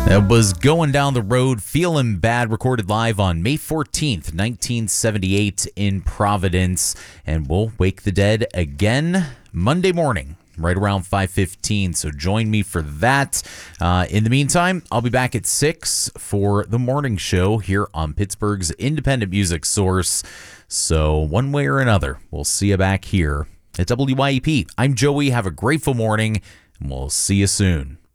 That was Going Down the Road, Feeling Bad, recorded live on May 14th, 1978 in Providence. And we'll wake the dead again Monday morning, right around 5:15. So join me for that. In the meantime, I'll be back at 6 for the morning show here on Pittsburgh's independent music source. So one way or another, we'll see you back here at WYEP. I'm Joey. Have a grateful morning, and we'll see you soon.